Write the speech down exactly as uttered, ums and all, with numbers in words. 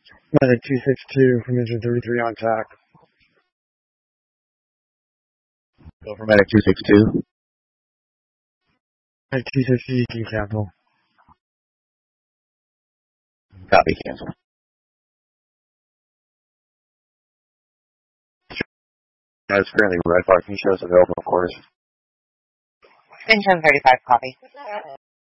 Medic two six two from engine thirty-three on tack. Go for Medic two six two. Medic two six two, you can cancel. Copy, cancel. That's currently red parking shows available, of course. Engine thirty-five, copy.